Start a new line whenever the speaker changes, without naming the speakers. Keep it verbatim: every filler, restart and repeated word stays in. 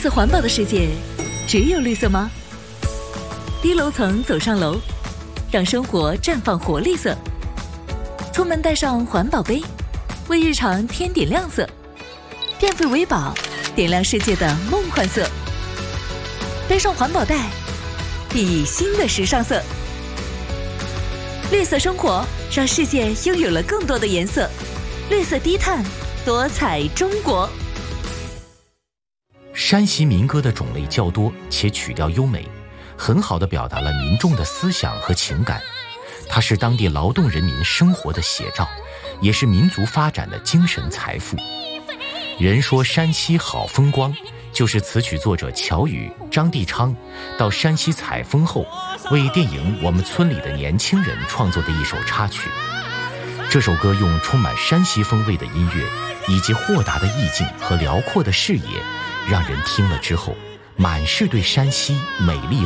色环保的世界，只有绿色吗？低楼层走上楼，让生活绽放活力色。出门带上环保杯，为日常添点亮色。变废为宝，点亮世界的梦幻色。背上环保袋，熠熠新的时尚色。绿色生活，让世界拥有了更多的颜色。绿色低碳，多彩中国。
山西民歌的种类较多，且曲调优美，很好地表达了民众的思想和情感。它是当地劳动人民生活的写照，也是民族发展的精神财富。人说山西好风光，就是词曲作者乔羽、张帝昌到山西采风后，为电影《我们村里的年轻人》创作的一首插曲。这首歌用充满山西风味的音乐，以及豁达的意境和辽阔的视野，让人听了之后满是对山西美丽